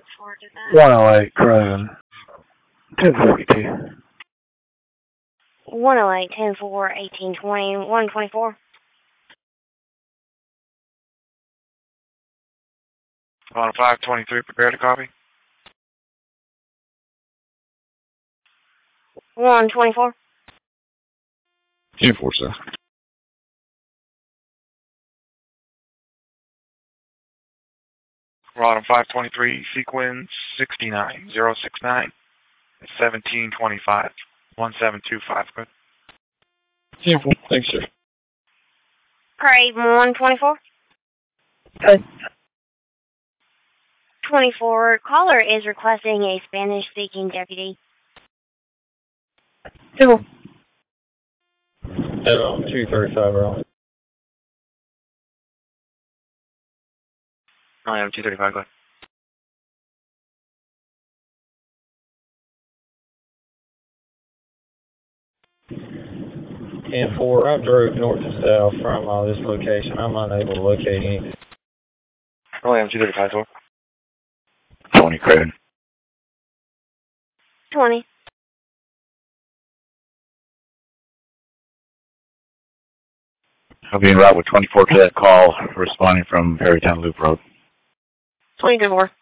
108 Craven. 1042. 108, 10-4, 1820, 124. On 523, prepare to copy. 124. 10-4, sir. We're on 523, sequence 69069. 1725. 1725, good. 10-4, thanks, sir. Craven 124. Okay. 24. Caller is requesting a Spanish-speaking deputy. 10-4. 235, wrong. I am 235, go ahead. And 4, I drove north to south from this location. I'm unable to locate anything. I am 235, sir. 20, Craven. 20. I'll be en route with 24 to that call, responding from Perrytown Loop Road. 22-4.